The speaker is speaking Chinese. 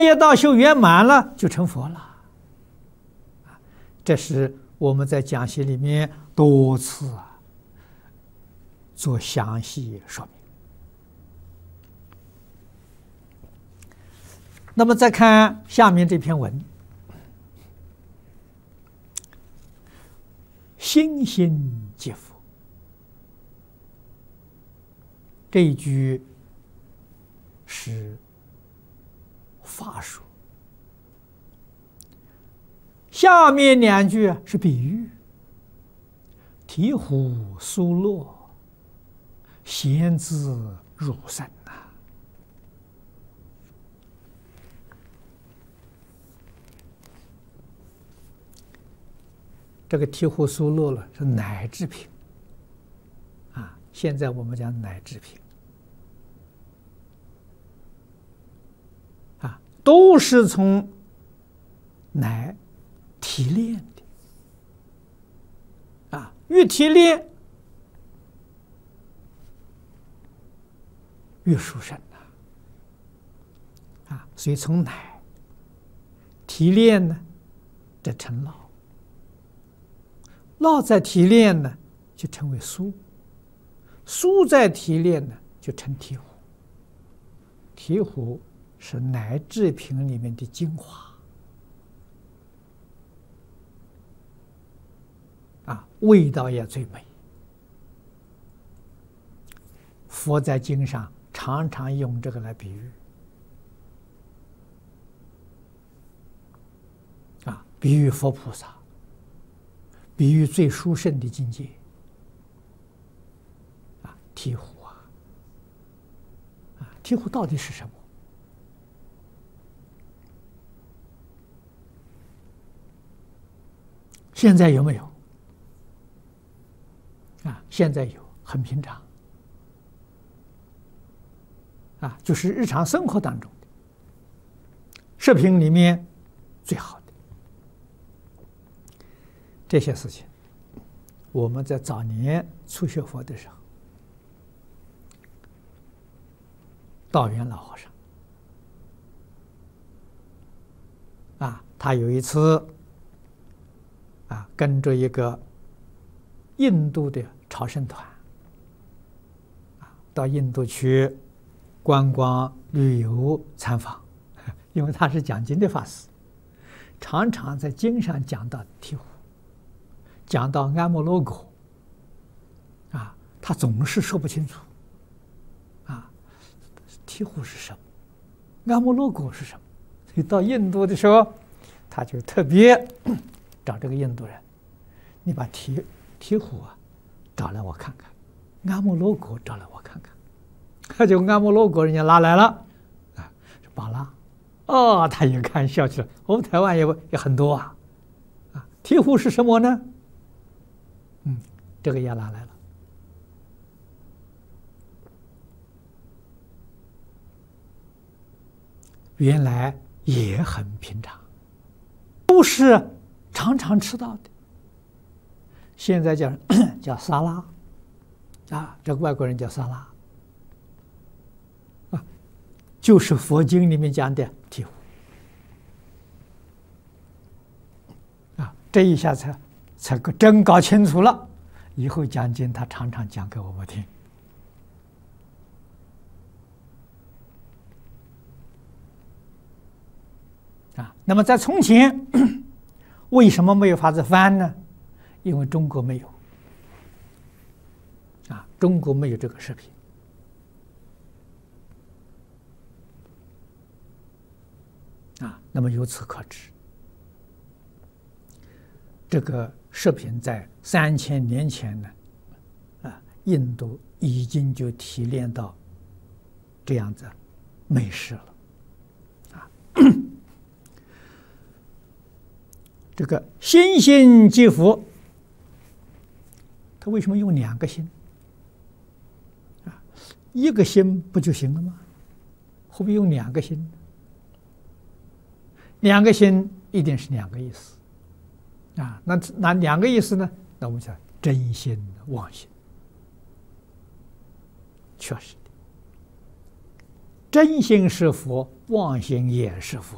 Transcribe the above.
业道修圆满了，就成佛了。这是我们在讲习里面多次做详细说明。那么再看下面这篇文，心心即佛，这一句是法说，下面两句是比喻。醍醐疏落，贤自入深呐。这个醍醐疏落了是乃至品啊，现在我们讲乃至品啊，都是从乃提炼的啊，越提炼越殊胜啊，所以从乃提炼呢，这成烙。烙再提炼呢，就成为酥；酥再提炼呢，就成醍醐。醍醐是乃至品里面的精华啊，味道也最美。佛在经上常常用这个来比喻啊，比喻佛菩萨。比喻最殊胜的境界啊，醍醐醍醐到底是什么？现在有没有？现在有，很平常就是日常生活当中的食品里面最好的。这些事情，我们在早年初学佛的时候，道元老和尚他有一次跟着一个印度的朝圣团到印度去观光旅游参访，因为他是讲经的法师，常常在经上讲到醍醐，讲到阿摩罗果他总是说不清楚醍醐是什么，阿摩罗果是什么。所以到印度的时候，他就特别找这个印度人，你把醍醐找来我看看，阿摩罗果找来我看看。他就阿摩罗果人家拿来了是巴拉他一看笑起来，我们台湾也很多醍醐是什么呢？这个也拿来了。原来也很平常，都是常常吃到的。现在叫沙拉这个外国人叫沙拉就是佛经里面讲的醍醐这一下才真搞清楚了。以后讲经他常常讲给我们听那么在从前为什么没有法子翻呢？因为中国没有中国没有这个视频那么由此可知，这个视频在3000年前呢印度已经就提炼到这样子美食了这个心心即佛，他为什么用2个心一个心不就行了吗？何必用2个心？2个心一定是2个意思那2个意思呢？那我们讲真心妄心，确实的，真心是佛，妄心也是佛。